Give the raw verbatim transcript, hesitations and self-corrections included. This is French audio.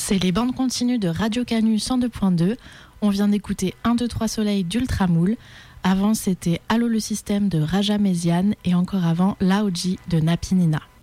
C'est les bandes continues de Radio Canu cent deux point deux. On vient d'écouter un, deux, trois Soleil d'Ultramoule. Avant, c'était Allô le système de Raja Méziane et encore avant, Laoji de Napinina.